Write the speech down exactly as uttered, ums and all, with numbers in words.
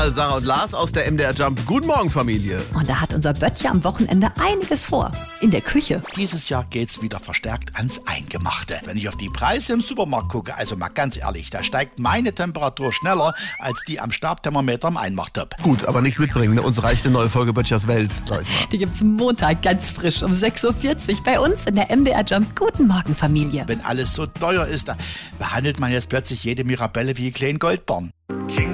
Sarah und Lars aus der M D R Jump. Guten Morgen, Familie. Und da hat unser Böttcher am Wochenende einiges vor. In der Küche. Dieses Jahr geht's wieder verstärkt ans Eingemachte. Wenn ich auf die Preise im Supermarkt gucke, also mal ganz ehrlich, da steigt meine Temperatur schneller als die am Stabthermometer im Einmachtopf. Gut, aber nichts mitbringen. Ne? Uns reicht eine neue Folge Böttchers Welt, sag ich mal. Die gibt's Montag ganz frisch um sechs Uhr vierzig bei uns in der M D R Jump. Guten Morgen, Familie. Wenn alles so teuer ist, da behandelt man jetzt plötzlich jede Mirabelle wie einen kleinen Goldbarren.